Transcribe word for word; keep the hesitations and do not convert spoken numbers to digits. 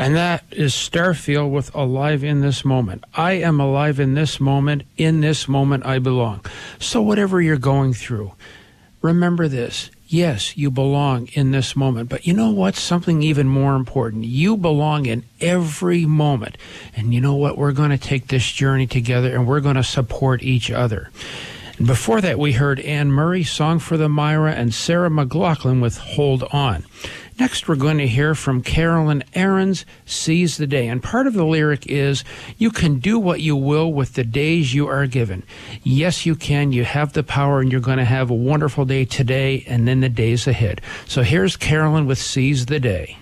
And that is Starfield with Alive in This Moment. I am alive in this moment. In this moment, I belong. So whatever you're going through, remember this. Yes, you belong in this moment. But you know what? Something even more important. You belong in every moment. And you know what? We're going to take this journey together, and we're going to support each other. And before that, we heard Anne Murray, Song for the Myra, and Sarah McLachlan with Hold On. Next, we're going to hear from Carolyn Aarons, Seize the Day. And part of the lyric is, you can do what you will with the days you are given. Yes, you can. You have the power, and you're going to have a wonderful day today and then the days ahead. So here's Carolyn with Seize the Day.